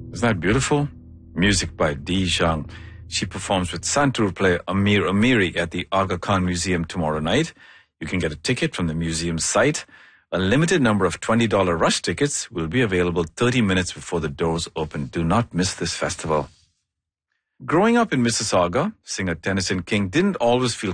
Isn't that beautiful? Music by Dee Zhang. She performs with Santur player Amir Amiri at the Aga Khan Museum tomorrow night. You can get a ticket from the museum's site. A limited number of $20 rush tickets will be available 30 minutes before the doors open. Do not miss this festival. Growing up in Mississauga, singer Tennyson King didn't always feel